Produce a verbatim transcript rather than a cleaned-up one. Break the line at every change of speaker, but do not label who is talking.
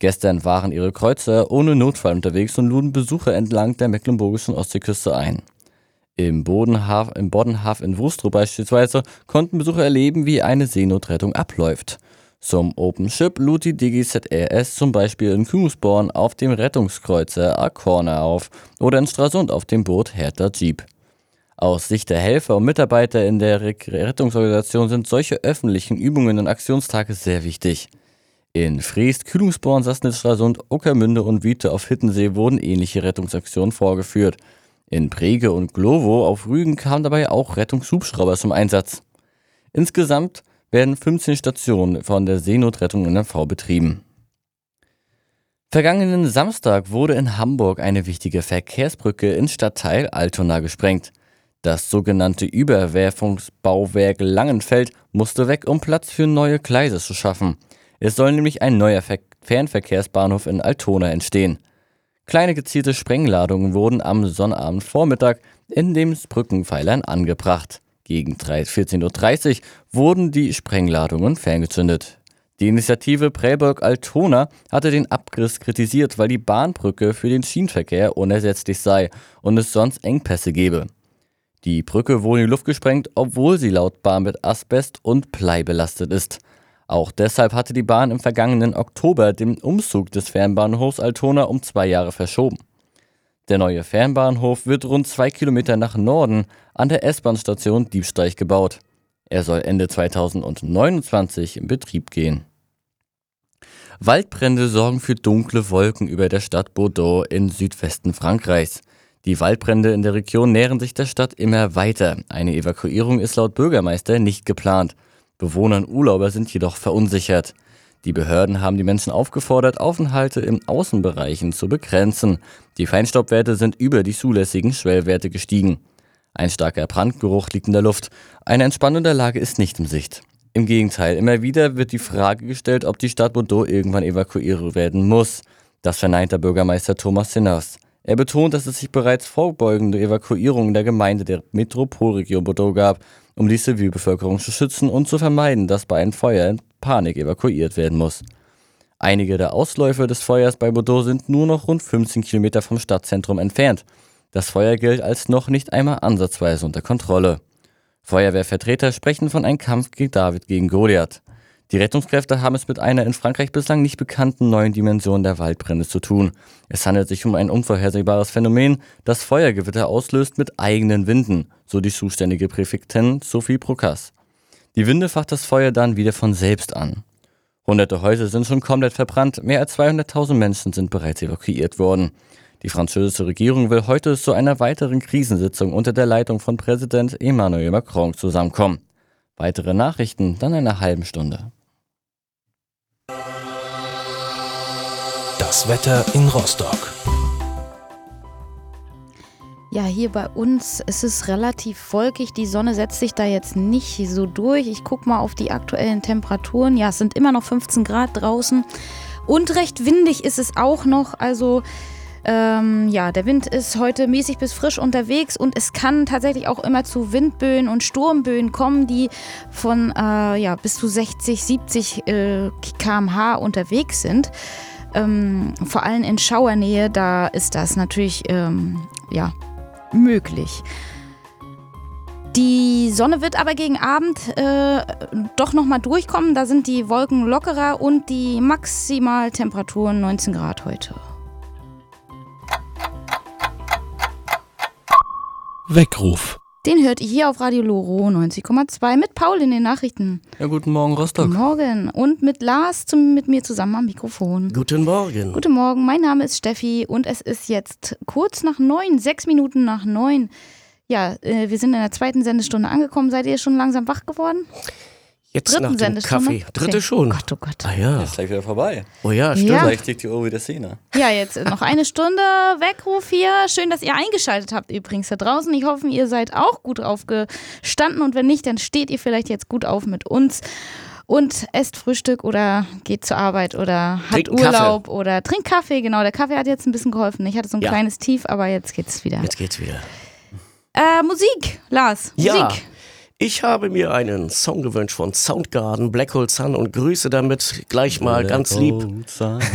Gestern waren ihre Kreuzer ohne Notfall unterwegs und luden Besucher entlang der mecklenburgischen Ostseeküste ein. Im Bodenhaf, im Boddenhaf in Wustrow beispielsweise konnten Besucher erleben, wie eine Seenotrettung abläuft. Zum Open Ship lud die D G Z R S zum Beispiel in Kungsborn auf dem Rettungskreuzer Acorna auf oder in Stralsund auf dem Boot Hertha Jeep. Aus Sicht der Helfer und Mitarbeiter in der Rettungsorganisation sind solche öffentlichen Übungen und Aktionstage sehr wichtig. In Freest, Kühlungsborn, Sassnitz, Stralsund, Ueckermünde und Wiete auf Hittensee wurden ähnliche Rettungsaktionen vorgeführt. In Brege und Glovo auf Rügen kamen dabei auch Rettungshubschrauber zum Einsatz. Insgesamt werden fünfzehn Stationen von der Seenotrettung N R V betrieben. Vergangenen Samstag wurde in Hamburg eine wichtige Verkehrsbrücke im Stadtteil Altona gesprengt. Das sogenannte Überwerfungsbauwerk Langenfeld musste weg, um Platz für neue Gleise zu schaffen. Es soll nämlich ein neuer Ver- Fernverkehrsbahnhof in Altona entstehen. Kleine gezielte Sprengladungen wurden am Sonnabendvormittag in den Brückenpfeilern angebracht. Gegen vierzehn Uhr dreißig wurden die Sprengladungen ferngezündet. Die Initiative Prellbock-Altona hatte den Abriss kritisiert, weil die Bahnbrücke für den Schienenverkehr unersetzlich sei und es sonst Engpässe gebe. Die Brücke wurde in die Luft gesprengt, obwohl sie laut Bahn mit Asbest und Blei belastet ist. Auch deshalb hatte die Bahn im vergangenen Oktober den Umzug des Fernbahnhofs Altona um zwei Jahre verschoben. Der neue Fernbahnhof wird rund zwei Kilometer nach Norden an der S-Bahn-Station Diebsteig gebaut. Er soll Ende zweitausendneunundzwanzig in Betrieb gehen. Waldbrände sorgen für dunkle Wolken über der Stadt Bordeaux im Südwesten Frankreichs. Die Waldbrände in der Region nähern sich der Stadt immer weiter. Eine Evakuierung ist laut Bürgermeister nicht geplant. Bewohner und Urlauber sind jedoch verunsichert. Die Behörden haben die Menschen aufgefordert, Aufenthalte in Außenbereichen zu begrenzen. Die Feinstaubwerte sind über die zulässigen Schwellwerte gestiegen. Ein starker Brandgeruch liegt in der Luft. Eine Entspannung der Lage ist nicht in Sicht. Im Gegenteil, immer wieder wird die Frage gestellt, ob die Stadt Bordeaux irgendwann evakuiert werden muss. Das verneint der Bürgermeister Thomas Sinners. Er betont, dass es sich bereits vorbeugende Evakuierungen der Gemeinde der Metropolregion Bordeaux gab, um die Zivilbevölkerung zu schützen und zu vermeiden, dass bei einem Feuer in Panik evakuiert werden muss. Einige der Ausläufer des Feuers bei Bordeaux sind nur noch rund fünfzehn Kilometer vom Stadtzentrum entfernt. Das Feuer gilt als noch nicht einmal ansatzweise unter Kontrolle. Feuerwehrvertreter sprechen von einem Kampf gegen David gegen Goliath. Die Rettungskräfte haben es mit einer in Frankreich bislang nicht bekannten neuen Dimension der Waldbrände zu tun. Es handelt sich um ein unvorhersehbares Phänomen, das Feuergewitter auslöst mit eigenen Winden, so die zuständige Präfektin Sophie Procasse. Die Winde facht das Feuer dann wieder von selbst an. Hunderte Häuser sind schon komplett verbrannt, mehr als zweihunderttausend Menschen sind bereits evakuiert worden. Die französische Regierung will heute zu einer weiteren Krisensitzung unter der Leitung von Präsident Emmanuel Macron zusammenkommen. Weitere Nachrichten dann in einer halben Stunde.
Das Wetter in Rostock.
Ja, hier bei uns ist es relativ wolkig. Die Sonne setzt sich da jetzt nicht so durch. Ich gucke mal auf die aktuellen Temperaturen. Ja, es sind immer noch fünfzehn Grad draußen. Und recht windig ist es auch noch. Also ähm, ja, der Wind ist heute mäßig bis frisch unterwegs. Und es kann tatsächlich auch immer zu Windböen und Sturmböen kommen, die von äh, ja, bis zu sechzig, siebzig äh, Kilometer pro Stunde unterwegs sind. Ähm, vor allem in Schauernähe, da ist das natürlich ähm, ja, möglich. Die Sonne wird aber gegen Abend äh, doch nochmal durchkommen. Da sind die Wolken lockerer und die Maximaltemperaturen neunzehn Grad heute.
Weckruf.
Den hört ihr hier auf Radio Loro neunzig Komma zwei mit Paul in den Nachrichten.
Ja, guten Morgen, Rostock.
Guten Morgen. Und mit Lars zum, mit mir zusammen am Mikrofon.
Guten Morgen.
Guten Morgen, mein Name ist Steffi und es ist jetzt kurz nach neun, sechs Minuten nach neun. Ja, äh, wir sind in der zweiten Sendestunde angekommen. Seid ihr schon langsam wach geworden?
Jetzt
Dritten
nach dem
Sendestunde?
Kaffee. Dritte
Okay.
schon.
Oh Gott, oh Gott.
Ah ja.
Ist gleich wieder vorbei.
Oh ja, stimmt.
Ja.
Gleich liegt die Uhr wieder Szene.
Ja, jetzt noch eine Stunde Weckruf hier. Schön, dass ihr eingeschaltet habt übrigens da draußen. Ich hoffe, ihr seid auch gut aufgestanden und wenn nicht, dann steht ihr vielleicht jetzt gut auf mit uns und esst Frühstück oder geht zur Arbeit oder habt
Trinkt einen
Urlaub oder trinkt Kaffee. Genau, der Kaffee hat jetzt ein bisschen geholfen. Ich hatte so ein
Ja.
kleines Tief, aber jetzt geht's wieder.
Jetzt geht's wieder.
Äh, Musik, Lars.
Ja.
Musik.
Ich habe mir einen Song gewünscht von Soundgarden, Black Hole Sun und grüße damit gleich mal ganz lieb